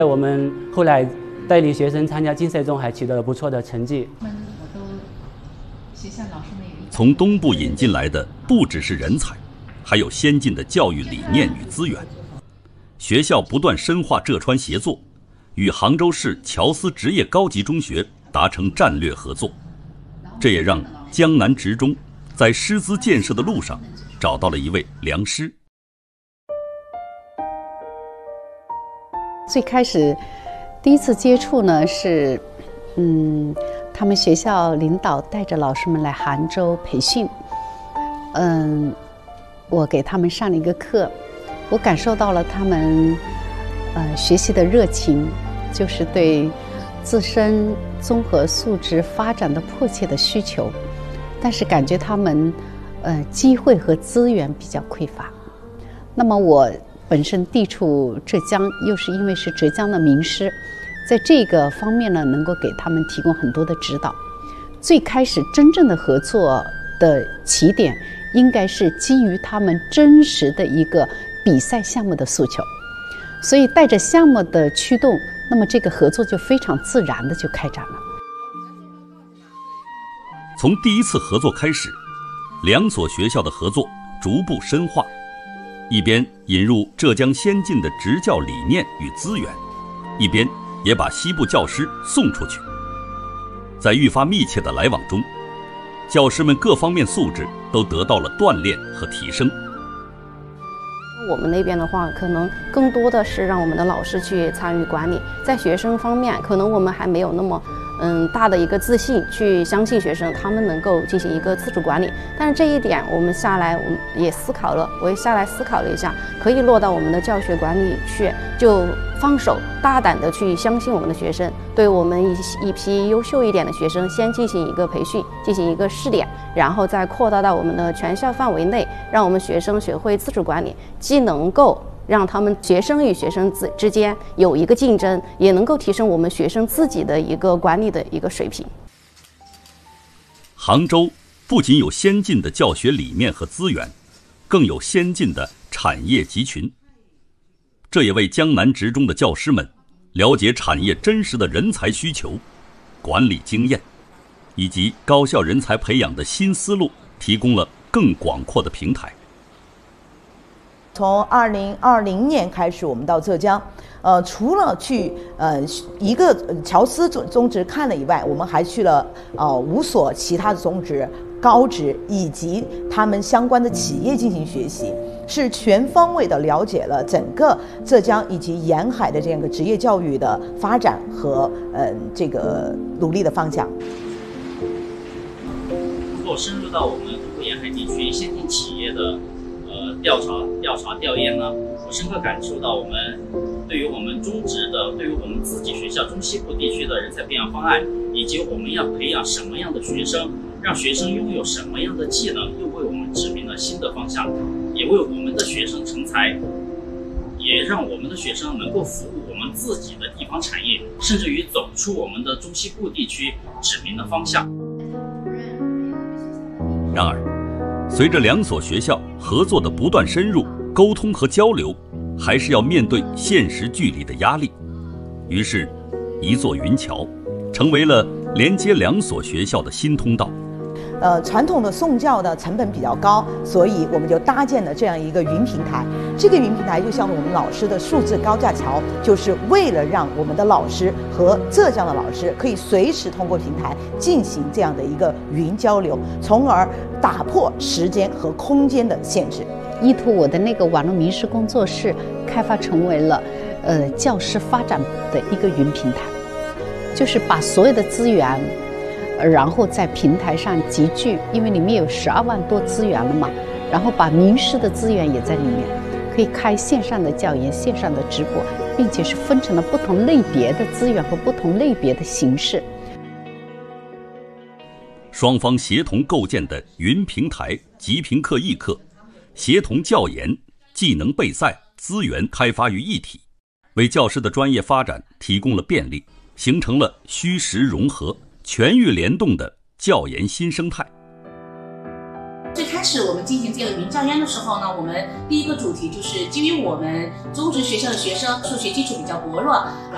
我们后来带领学生参加竞赛中还取得了不错的成绩。 从东部引进来的不只是人才，还有先进的教育理念与资源。学校不断深化浙川协作，与杭州市乔司职业高级中学达成战略合作，这也让江南职中在师资建设的路上找到了一位良师。 最开始第一次接触呢是他们学校领导带着老师们来杭州培训，我给他们上了一个课，我感受到了他们学习的热情，就是对自身综合素质发展的迫切的需求，但是感觉他们机会和资源比较匮乏。那么我本身地处浙江，又是因为是浙江的名师，在这个方面呢，能够给他们提供很多的指导。最开始真正的合作的起点，应该是基于他们真实的一个比赛项目的诉求，所以带着项目的驱动，那么这个合作就非常自然的就开展了。 从第一次合作开始，两所学校的合作逐步深化，一边引入浙江先进的职教理念与资源，一边也把西部教师送出去。在愈发密切的来往中，教师们各方面素质都得到了锻炼和提升。 我们那边的话，可能更多的是让我们的老师去参与管理，在学生方面，可能我们还没有那么大的一个自信去相信学生他们能够进行一个自主管理。但是这一点我们下来，我们也思考了，我也下来思考了一下，可以落到我们的教学管理去，就放手大胆的去相信我们的学生，对我们一批优秀一点的学生先进行一个培训，进行一个试点，然后再扩大到我们的全校范围内，让我们学生学会自主管理，既能够让他们学生与学生之间有一个竞争，也能够提升我们学生自己的一个管理的一个水平。 杭州不仅有先进的教学理念和资源，更有先进的产业集群，这也为江南职中的教师们了解产业真实的人才需求、管理经验以及高校人才培养的新思路提供了更广阔的平台。 从2020年开始，我们到浙江，除了去一个乔司中职看了以外，我们还去了5所其他的中职、高职以及他们相关的企业进行学习，是全方位的了解了整个浙江以及沿海的这样一个职业教育的发展和这个努力的方向。 做深入到我们东部沿海地区先进企业的调研呢，我深刻感受到我们对于我们中职的，对于我们自己学校中西部地区的人才培养方案，以及我们要培养什么样的学生，让学生拥有什么样的技能，又为我们指明了新的方向，也为我们的学生成才，也让我们的学生能够服务我们自己的地方产业，甚至于走出我们的中西部地区指明的方向。 然而，随着两所学校合作的不断深入，沟通和交流还是要面对现实距离的压力。于是，一座云桥成为了连接两所学校的新通道。 传统的送教的成本比较高，所以我们就搭建了这样一个云平台。这个云平台就像我们老师的数字高架桥，就是为了让我们的老师和浙江的老师可以随时通过平台进行这样的一个云交流，从而打破时间和空间的限制。 依托我的那个网络名师工作室，开发成为了教师发展的一个云平台，就是把所有的资源然后在平台上集聚，因为里面有12万多资源了嘛，然后把名师的资源也在里面，可以开线上的教研、线上的直播，并且是分成了不同类别的资源和不同类别的形式。 双方协同构建的云平台，即评课议课，协同教研、技能备赛、资源开发于一体，为教师的专业发展提供了便利，形成了虚实融合、全域联动的教研新生态。 最开始我们进行这个云教研的时候呢，我们第一个主题就是基于我们中职学校的学生数学基础比较薄弱，